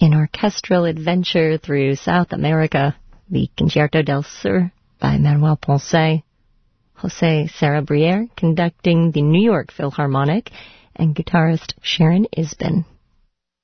In orchestral adventure through South America, the Concerto del Sur by Manuel Ponce, Jose Sarabriere conducting the New York Philharmonic, and guitarist Sharon Isbin.